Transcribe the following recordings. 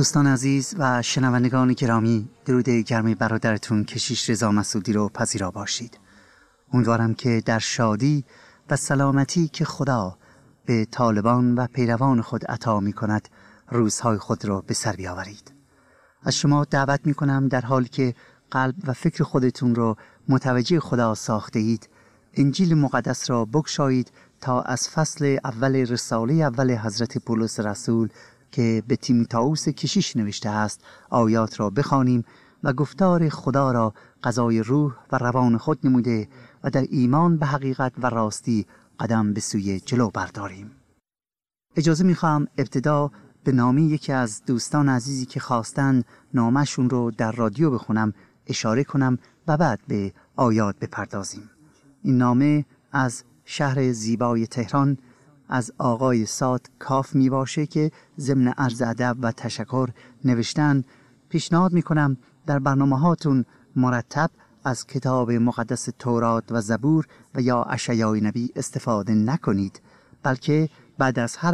دوستان عزیز و شنوندگان گرامی، درود گرم برادرتون کشیش رضا مسعودی رو پذیرا باشید. امیدوارم که در شادی و سلامتی که خدا به طالبان و پیروان خود عطا می کند روزهای خود را به سر بیاورید. از شما دعوت می کنم در حالی که قلب و فکر خودتون رو متوجه خدا ساخته اید، انجیل مقدس را بگشایید تا از فصل اول رساله اول حضرت پولس رسول که به تیموتائوس کشیش نوشته است آیات را بخوانیم و گفتار خدا را غذای روح و روان خود نموده و در ایمان به حقیقت و راستی قدم به سوی جلو برداریم. اجازه میخوام ابتدا به نامی یکی از دوستان عزیزی که خواستن نامشون رو در رادیو بخونم اشاره کنم و بعد به آیات بپردازیم. این نامه از شهر زیبای تهران از آقای ساد کاف می باشه که ضمن عرض ادب و تشکر نوشتن: پیشنهاد می کنم در برنامه هاتون مرتب از کتاب مقدس تورات و زبور و یا اشعیای نبی استفاده نکنید، بلکه بعد از هر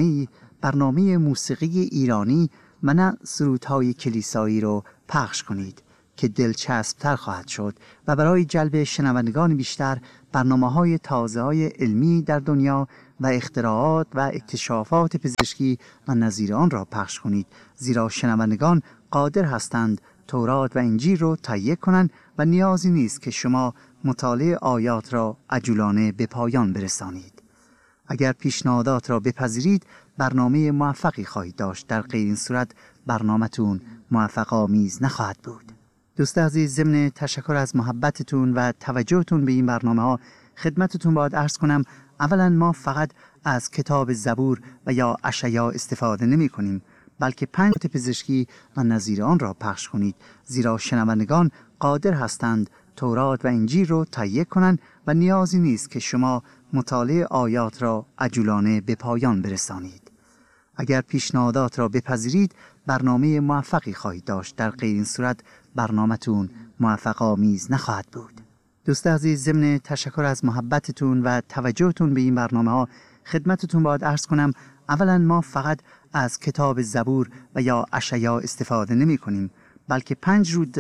برنامه موسیقی ایرانی و نه سرودهای کلیسایی رو پخش کنید که دلچسب‌تر خواهد شد و برای جلب شنوندگان بیشتر برنامه‌های تازه‌های علمی در دنیا و اختراعات و اکتشافات پزشکی و نظیر آن را پخش کنید، زیرا شنوندگان قادر هستند تورات و انجیل را تهیه کنند و نیازی نیست که شما مطالعه آیات را عجولانه به پایان برسانید. اگر پیشنهادات را بپذیرید برنامه موفقی خواهید داشت، در غیر این صورت برنامه‌تون موفق آمیز نخواهد بود. دوست عزیز، ضمن تشکر از محبتتون و توجهتون به این برنامه‌ها خدمتتون باید عرض کنم اولا ما فقط از کتاب زبور و یا اشعیا استفاده نمی کنیم، بلکه 5 پزشکی و نظیر آن را پخش کنید، زیرا شنوندگان قادر هستند تورات و انجیل را تهیه کنند و نیازی نیست که شما مطالعه آیات را عجولانه به پایان برسانید. اگر پیشنهادات را بپذیرید برنامه موفقی خواهید داشت، در غیر این صورت برنامه‌تون موفق آمیز نخواهد بود. دوست عزیز، ضمن تشکر از محبتتون و توجهتون به این برنامه‌ها خدمتتون باید عرض کنم اولا ما فقط از کتاب زبور و یا اشعیا استفاده نمی کنیم، بلکه 5